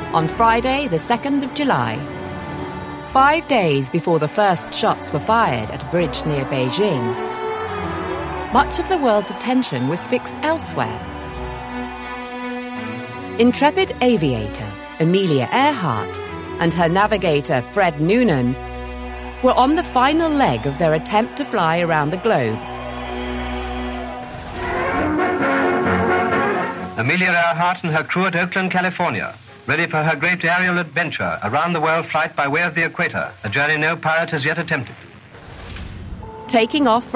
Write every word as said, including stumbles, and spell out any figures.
on Friday, the second of July. Five days before the first shots were fired at a bridge near Beijing, much of the world's attention was fixed elsewhere. Intrepid aviator Amelia Earhart and her navigator Fred Noonan were on the final leg of their attempt to fly around the globe. Amelia Earhart and her crew at Oakland, California, ready for her great aerial adventure, around the world flight by way of the equator, a journey no pirate has yet attempted. Taking off